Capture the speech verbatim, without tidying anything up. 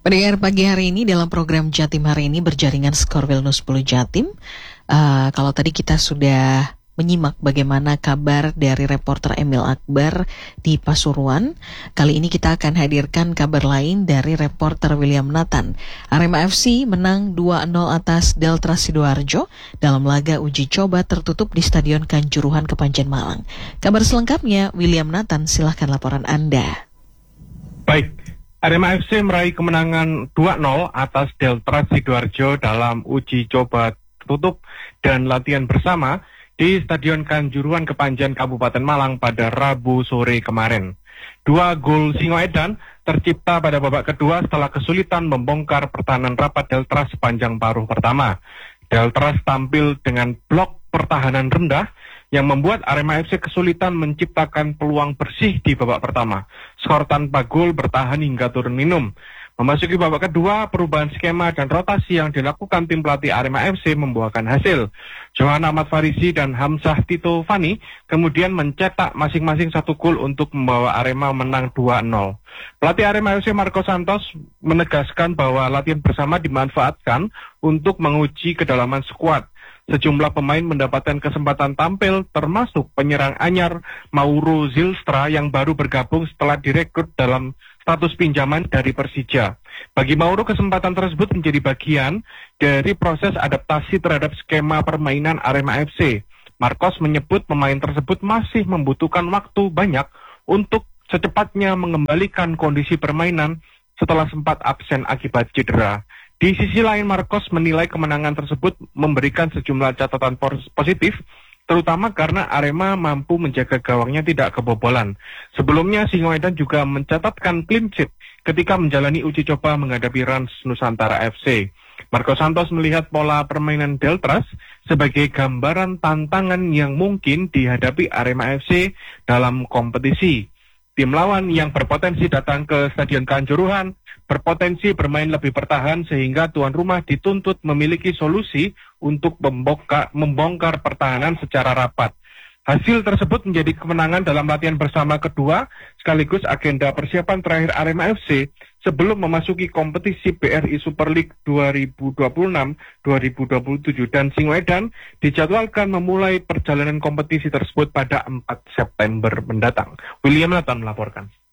Pendengar pagi hari ini dalam program Jatim hari ini berjaringan Skor Wilnus sepuluh Jatim. Uh, kalau tadi kita sudah menyimak bagaimana kabar dari reporter Emil Akbar di Pasuruan, kali ini kita akan hadirkan kabar lain dari reporter William Nathan. Arema F C menang dua nol atas Delta Sidoarjo dalam laga uji coba tertutup di Stadion Kanjuruhan Kepanjen Malang. Kabar selengkapnya, William Nathan, silahkan laporan Anda. Baik. Arema F C meraih kemenangan dua nol atas Delta Sidoarjo dalam uji coba tutup dan latihan bersama di Stadion Kanjuruhan Kepanjen Kabupaten Malang pada Rabu sore kemarin. Dua gol Singoedan tercipta pada babak kedua setelah kesulitan membongkar pertahanan rapat Delta sepanjang paruh pertama. Delta tampil dengan blok pertahanan rendah yang membuat Arema F C kesulitan menciptakan peluang bersih di babak pertama. Skor tanpa gol bertahan hingga turun minum. Memasuki babak kedua, perubahan skema dan rotasi yang dilakukan tim pelatih Arema F C membuahkan hasil. Johan Ahmad Farisi dan Hamzah Tito Fani kemudian mencetak masing-masing satu gol untuk membawa Arema menang dua nol. Pelatih Arema F C Marco Santos menegaskan bahwa latihan bersama dimanfaatkan untuk menguji kedalaman skuad. Sejumlah pemain mendapatkan kesempatan tampil, termasuk penyerang anyar Mauro Zylstra yang baru bergabung setelah direkrut dalam status pinjaman dari Persija. Bagi Mauro, kesempatan tersebut menjadi bagian dari proses adaptasi terhadap skema permainan Arema F C. Marcos menyebut pemain tersebut masih membutuhkan waktu banyak untuk secepatnya mengembalikan kondisi permainan setelah sempat absen akibat cedera. Di sisi lain, Marcos menilai kemenangan tersebut memberikan sejumlah catatan positif, terutama karena Arema mampu menjaga gawangnya tidak kebobolan. Sebelumnya, Singoedan juga mencatatkan clean sheet ketika menjalani uji coba menghadapi Rans Nusantara F C. Marco Santos melihat pola permainan Deltras sebagai gambaran tantangan yang mungkin dihadapi Arema F C dalam kompetisi. Tim lawan yang berpotensi datang ke Stadion Kanjuruhan berpotensi bermain lebih bertahan sehingga tuan rumah dituntut memiliki solusi untuk membongkar, membongkar pertahanan secara rapat. Hasil tersebut menjadi kemenangan dalam latihan bersama kedua sekaligus agenda persiapan terakhir Arema F C sebelum memasuki kompetisi B R I Super League dua ribu dua puluh enam dua ribu dua puluh tujuh dan Singoedan dijadwalkan memulai perjalanan kompetisi tersebut pada empat September mendatang. William Nathan melaporkan.